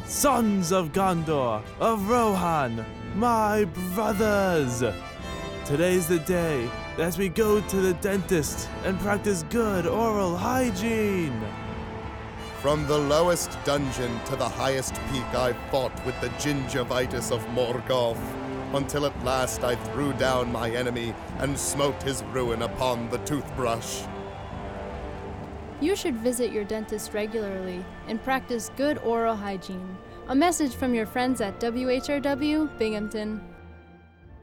sons of Gondor, of Rohan, my brothers! Today's the day that we go to the dentist and practice good oral hygiene. From the lowest dungeon to the highest peak I fought with the gingivitis of Morgoth, until at last I threw down my enemy and smote his ruin upon the toothbrush. You should visit your dentist regularly and practice good oral hygiene. A message from your friends at WHRW Binghamton.